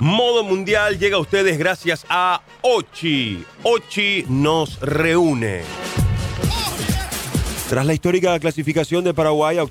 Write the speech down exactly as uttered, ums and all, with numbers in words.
Modo Mundial llega a ustedes gracias a Ochi. Ochi nos reúne. Tras la histórica clasificación de Paraguay a